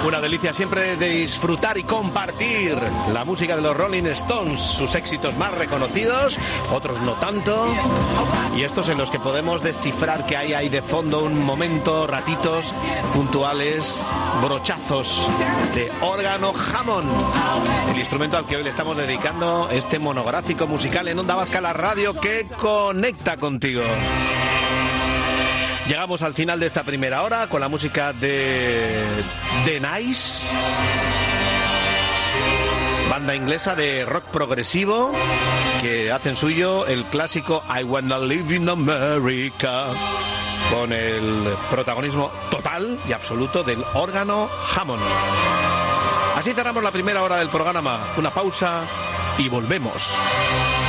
Una delicia siempre de disfrutar y compartir la música de los Rolling Stones, sus éxitos más reconocidos, otros no tanto, y estos en los que podemos descifrar que hay ahí de fondo un momento, ratitos puntuales, brochazos de órgano Hammond, el instrumento al que hoy le estamos dedicando este monográfico musical en Onda Vasca, la radio que conecta contigo. Llegamos al final de esta primera hora con la música de The Nice, banda inglesa de rock progresivo que hacen suyo el clásico I Wanna Live in America, con el protagonismo total y absoluto del órgano Hammond. Así cerramos la primera hora del programa. Una pausa y volvemos.